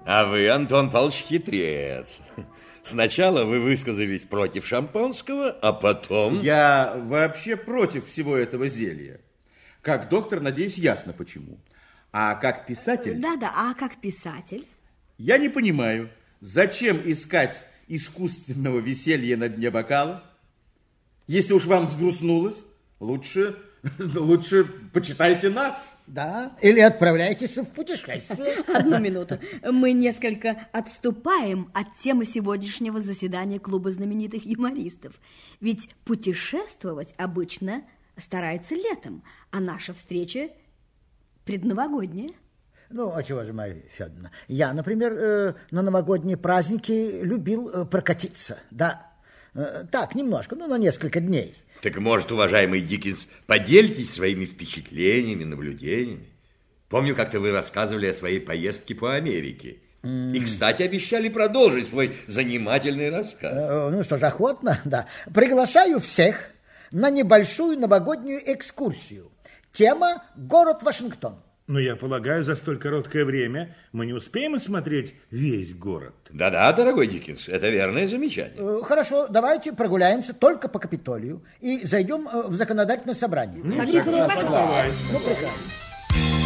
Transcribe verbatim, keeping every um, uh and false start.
А вы, Антон Павлович, хитрец. Сначала вы высказались против шампанского, а потом... Я вообще против всего этого зелья. Как доктор, надеюсь, ясно почему. А как писатель... Да-да, а как писатель? Я не понимаю, зачем искать искусственного веселья на дне бокала? Если уж вам взгрустнулось, лучше, лучше почитайте нас. Да, или отправляйтесь в путешествие. Одну минуту. Мы несколько отступаем от темы сегодняшнего заседания клуба знаменитых юмористов. Ведь путешествовать обычно стараются летом, а наша встреча предновогодняя. Ну, а чего же, Марья Федоровна? Я, например, э, на новогодние праздники любил э, прокатиться, да. Э, так, немножко, ну, на несколько дней. Так, может, уважаемый Диккенс, поделитесь своими впечатлениями, наблюдениями? Помню, как-то вы рассказывали о своей поездке по Америке. Mm. И, кстати, обещали продолжить свой занимательный рассказ. Э, ну, что ж, охотно, да. Приглашаю всех на небольшую новогоднюю экскурсию. Тема «Город Вашингтон». Но я полагаю, за столь короткое время мы не успеем осмотреть весь город. Да-да, дорогой Диккенс, это верное замечание. Хорошо, давайте прогуляемся только по Капитолию и зайдем в законодательное собрание. Ну, прекрасно. Ну, прекрасно.